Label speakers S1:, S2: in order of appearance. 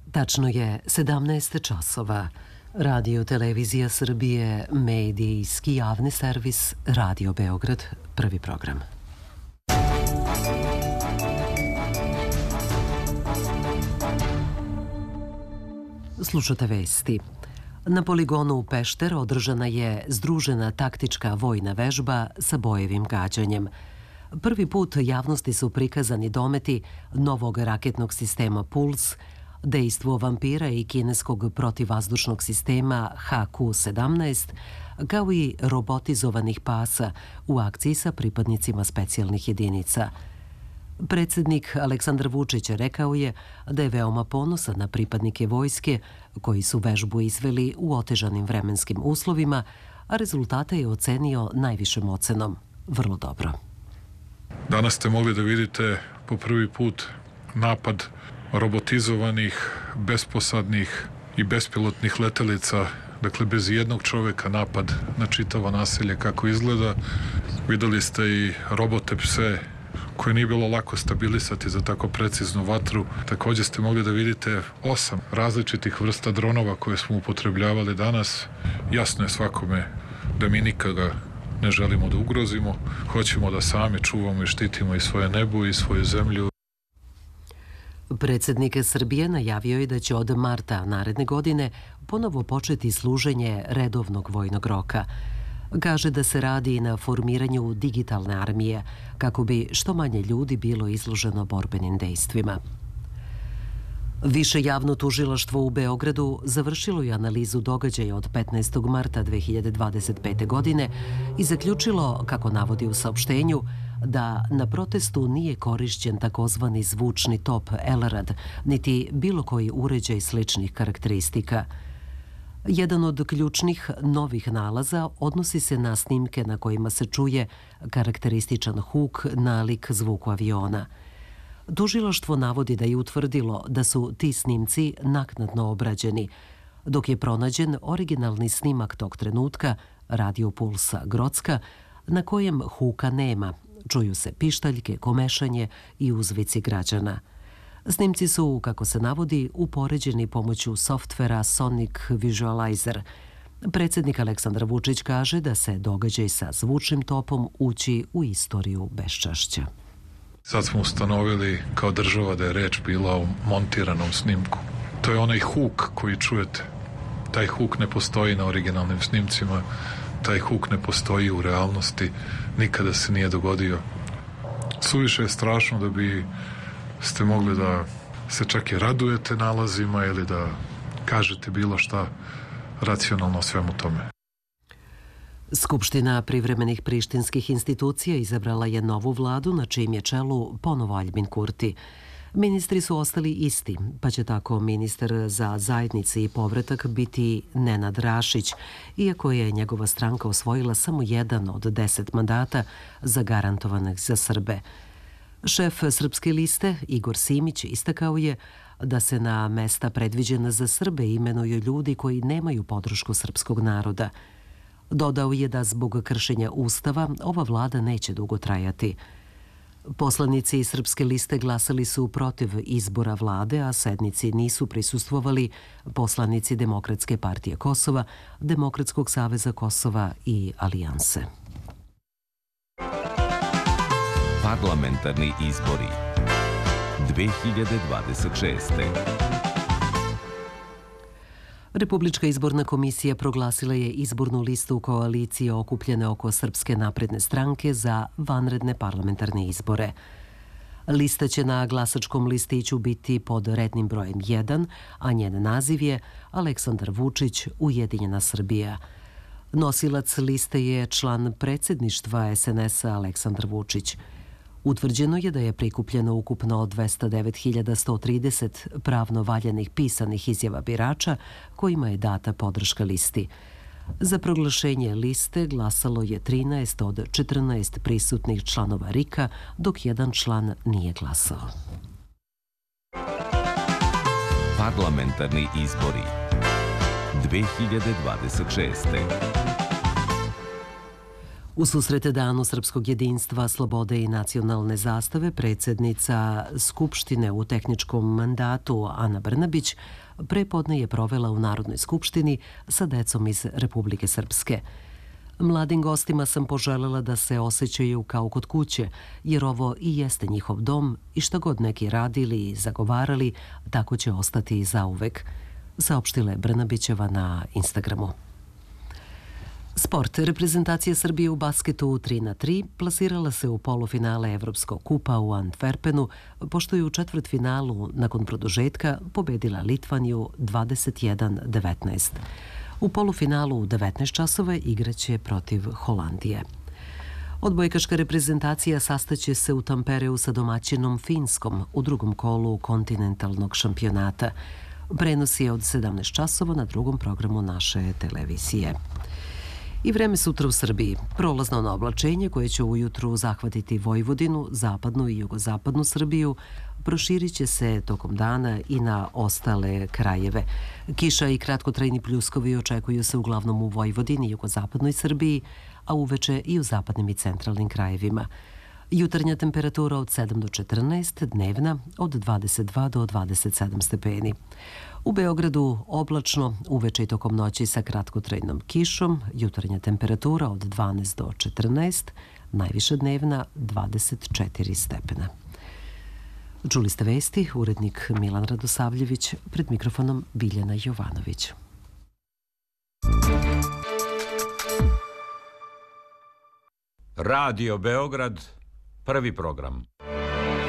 S1: Tačno je 17 časova. Radio Televizija Srbije, medijski javni servis, Radio Beograd, prvi program. Slušate vesti. Na poligonu Pešter održana je združena taktička vojna vežba sa bojevim gađanjem. Prvi put javnosti su prikazani dometi novog raketnog sistema Puls, dejstvo vampira i kineskog protivvazdušnog sistema HQ-17, kao i robotizovanih pasa u akciji sa pripadnicima specijalnih jedinica. Predsednik Aleksandar Vučić rekao je da je veoma ponosan na pripadnike vojske koji su vežbu izveli u otežanim vremenskim uslovima, a rezultate je ocenio najvišom ocenom – vrlo dobro.
S2: Danas ste mogli da vidite po prvi put napad robotizovanih, besposadnih i bespilotnih letelica, dakle bez jednog čoveka napad na čitavo naselje kako izgleda. Videli ste i robote pse koje nije bilo lako stabilisati za tako preciznu vatru. Također ste mogli da vidite 8 različitih vrsta dronova koje smo upotrebljavali danas. Jasno je svakome da mi nikada ne želimo da ugrozimo. Hoćemo da sami čuvamo i štitimo i svoje nebo i svoju zemlju.
S1: Predsednik Srbije najavio je da će od marta naredne godine ponovo početi služenje redovnog vojnog roka. Kaže da se radi na formiranju digitalne armije kako bi što manje ljudi bilo izloženo borbenim dejstvima. Više javno tužilaštvo u Beogradu završilo je analizu događaja od 15. marta 2025. godine i zaključilo, kako navodi u saopštenju, da na protestu nije korišćen takozvani zvučni top Elrad, niti bilo koji uređaj sličnih karakteristika. Jedan od ključnih novih nalaza odnosi se na snimke na kojima se čuje karakterističan huk nalik zvuku aviona. Tužilaštvo navodi da je utvrdilo da su ti snimci naknadno obrađeni, dok je pronađen originalni snimak tog trenutka, radio Pulsa Grocka, na kojem huka nema. Čuju se pištaljke, komešanje i uzvici građana. Snimci su, kako se navodi, upoređeni pomoću softvera Sonic Visualizer. Predsednik Aleksandar Vučić kaže da se događaj sa zvučnim topom ući u istoriju beščašća.
S2: Sad smo ustanovili kao država da je reč bila o montiranom snimku. To je onaj huk koji čujete. Taj huk ne postoji na originalnim snimcima, taj huk ne postoji u realnosti, nikada se nije dogodio. Suviše je strašno da bi ste mogli da se čak i radujete nalazima ili da kažete bilo šta racionalno o svemu tome.
S1: Skupština privremenih prištinskih institucija izabrala je novu vladu na čijem je čelu ponovo Aljbin Kurti. Ministri su ostali isti, pa će tako ministar za zajednice i povratak biti Nenad Rašić, iako je njegova stranka osvojila samo jedan od 10 mandata zagarantovanih za Srbe. Šef Srpske liste, Igor Simić, istakao je da se na mesta predviđena za Srbe imenuju ljudi koji nemaju podršku srpskog naroda. Dodao je da zbog kršenja Ustava ova vlada neće dugo trajati. Poslanici iz Srpske liste glasali su protiv izbora vlade, a sednici nisu prisustvovali poslanici Demokratske partije Kosova, Demokratskog saveza Kosova i Alijanse.
S3: Parlamentarni izbori 2026.
S1: Republička izborna komisija proglasila je izbornu listu koalicije okupljene oko Srpske napredne stranke za vanredne parlamentarne izbore. Lista će na glasačkom listiću biti pod rednim brojem 1, a njen naziv je Aleksandar Vučić – Ujedinjena Srbija. Nosilac liste je član predsjedništva SNS-a Aleksandar Vučić. Utvrđeno je da je prikupljeno ukupno 209.130 pravno valjanih pisanih izjava birača kojima je data podrška listi. Za proglašenje liste glasalo je 13 od 14 prisutnih članova RIK-a, dok jedan član nije glasao.
S3: Parlamentarni izbori 2026.
S1: U susrete Danu srpskog jedinstva, slobode i nacionalne zastave, predsjednica Skupštine u tehničkom mandatu Ana Brnabić prepodne je provela u Narodnoj skupštini sa decom iz Republike Srpske. Mladim gostima sam poželela da se osjećaju kao kod kuće, jer ovo i jeste njihov dom i šta god neki radili i zagovarali, tako će ostati i zauvek, saopštila je Brnabićeva na Instagramu. Sport. Reprezentacija Srbije u basketu 3x3 plasirala se u polufinale Evropskog kupa u Antwerpenu, pošto je u četvrtfinalu nakon produžetka pobedila Litvaniju 21-19. U polufinalu u 19 časova igraće protiv Holandije. Odbojkaška reprezentacija sastaće se u Tampereu sa domaćinom Finskom u drugom kolu kontinentalnog šampionata. Prenos je od 17 časova na drugom programu naše televizije. I vreme sutra u Srbiji. Prolazno na oblačenje koje će ujutru zahvatiti Vojvodinu, zapadnu i jugozapadnu Srbiju, proširit će se tokom dana i na ostale krajeve. Kiša i kratkotrajni pljuskovi očekuju se uglavnom u Vojvodini i jugozapadnoj Srbiji, a uveče i u zapadnim i centralnim krajevima. Jutarnja temperatura od 7 do 14, dnevna od 22 do 27 stepeni. U Beogradu oblačno, uveče i tokom noći sa kratkotrajnom kišom, jutarnja temperatura od 12 do 14, najviša dnevna 24 stepena. Čuli ste vesti, urednik Milan Radosavljević, pred mikrofonom Biljana Jovanović.
S4: Radio Beograd, prvi program.